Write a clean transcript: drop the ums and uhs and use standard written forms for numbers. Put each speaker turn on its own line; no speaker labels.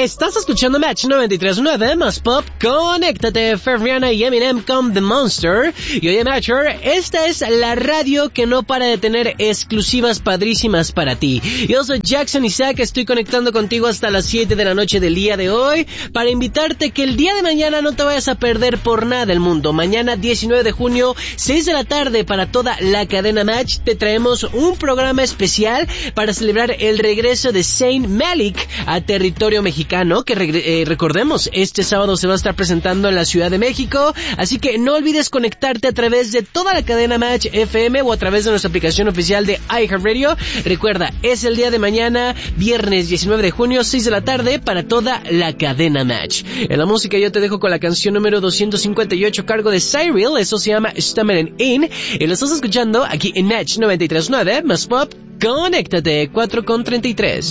Estás escuchando Match 93.9 más pop. Conéctate, Ferriana y Eminem con The Monster. Y oye, Matcher, esta es la radio que no para de tener exclusivas padrísimas para ti. Yo soy Jackson Isaac, estoy conectando contigo hasta las 7 de la noche del día de hoy para invitarte que el día de mañana no te vayas a perder por nada del mundo. Mañana 19 de junio, 6 de la tarde, para toda la cadena Match, te traemos un programa especial para celebrar el regreso de Zayn Malik a territorio mexicano, que recordemos, este sábado se va a estar presentando en la Ciudad de México, así que no olvides conectarte a través de toda la cadena Match FM o a través de nuestra aplicación oficial de iHeartRadio. Recuerda, es el día de mañana, viernes 19 de junio, 6 de la tarde, para toda la cadena Match. En la música yo te dejo con la canción número 258 cargo de Cyril, eso se llama Stammerin' In, y lo estás escuchando aquí en Match 93.9 más pop. Conéctate, 4:33.